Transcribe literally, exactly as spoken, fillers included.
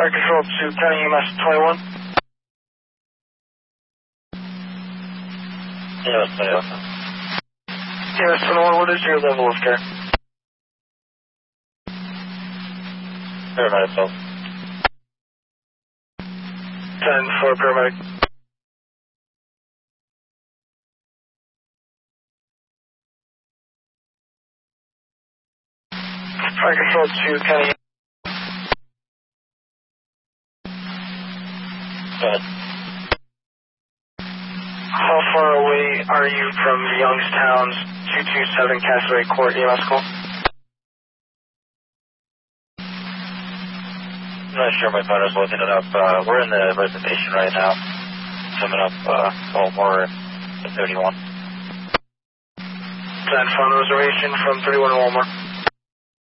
Fire Control to County E M S twenty-one. E M S twenty-one. E M S twenty-one, what is your level of care? Paramedic twelve. ten for paramedic. Fire Control to County. Go ahead. How far away are you from Youngstown's two two seven Castaway Court E M S call? I'm not sure my partner's looking it up. Uh, we're in the reservation right now. Coming up, uh, Walmore at thirty-one. ten, phone reservation from thirty-one Walmart.